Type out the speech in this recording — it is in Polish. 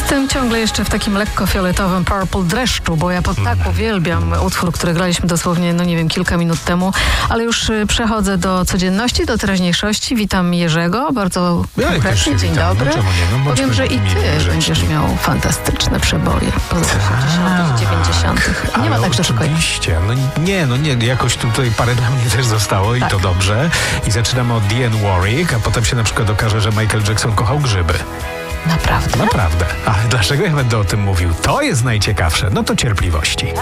Jestem ciągle jeszcze w takim lekko fioletowym Purple dreszczu, bo ja tak uwielbiam utwór, który graliśmy dosłownie, no nie wiem, kilka minut temu, ale już przechodzę do codzienności, do teraźniejszości. Witam Jerzego, bardzo konkretnie. Dzień dobry. No, czemu nie? No, powiem, że i ty będziesz miał fantastyczne przeboje po latach 80. i 90. Nie ma tak, że tylko oczywiście. No nie, jakoś tutaj parę dla mnie też zostało i to dobrze. I zaczynamy od Dionne Warwick, a potem się na przykład okaże, że Michael Jackson kochał grzyby. Naprawdę? Naprawdę. Ale dlaczego ja będę o tym mówił? To jest najciekawsze. No to cierpliwości.